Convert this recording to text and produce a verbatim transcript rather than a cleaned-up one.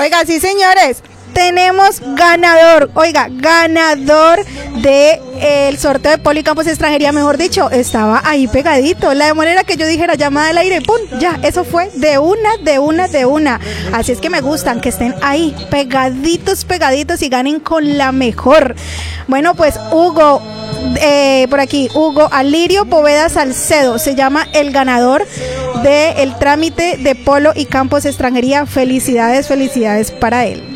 Oiga, sí, señores, tenemos ganador, oiga, ganador de el sorteo de Polo y Campos Extranjería, mejor dicho, estaba ahí pegadito, la de manera que yo dijera llamada al aire, pum, ya, eso fue de una, de una, de una, así es que me gustan que estén ahí, pegaditos, pegaditos y ganen con la mejor. Bueno, pues Hugo, eh, por aquí, Hugo Alirio Poveda Salcedo, se llama el ganador del trámite de Polo y Campos Extranjería, felicidades, felicidades para él.